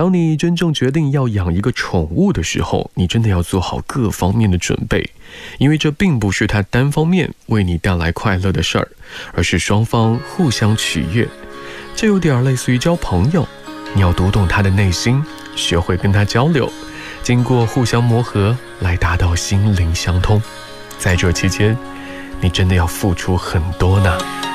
当你真正决定要养一个宠物的时候，你真的要做好各方面的准备，因为这并不是它单方面为你带来快乐的事儿，而是双方互相取悦。这有点类似于交朋友，你要读懂他的内心，学会跟他交流，经过互相磨合来达到心灵相通。在这期间，你真的要付出很多呢。